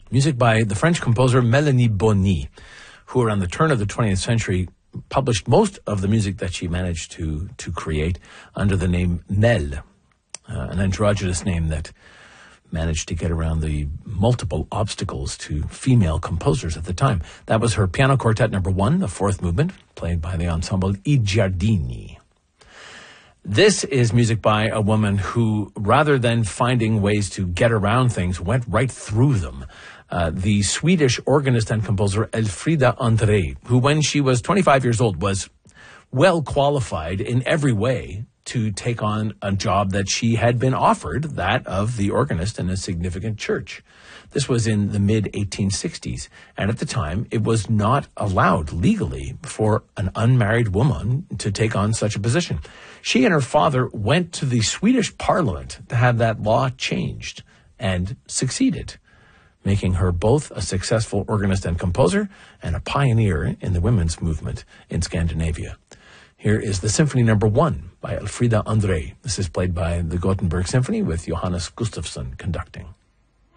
Music by the French composer Mélanie Bonny, who around the turn of the 20th century published most of the music that she managed to create under the name Nell, an androgynous name that managed to get around the multiple obstacles to female composers at the time. That was her Piano Quartet No. 1, the fourth movement, played by the ensemble I Giardini. This is music by a woman who, rather than finding ways to get around things, went right through them. The Swedish organist and composer Elfrida André, who when she was 25 years old was well qualified in every way to take on a job that she had been offered, that of the organist in a significant church. This was in the mid-1860s, and at the time, it was not allowed legally for an unmarried woman to take on such a position. She and her father went to the Swedish parliament to have that law changed, and succeeded, making her both a successful organist and composer and a pioneer in the women's movement in Scandinavia. Here is the Symphony No. 1 by Elfrida André. This is played by the Gothenburg Symphony with Johannes Gustafsson conducting.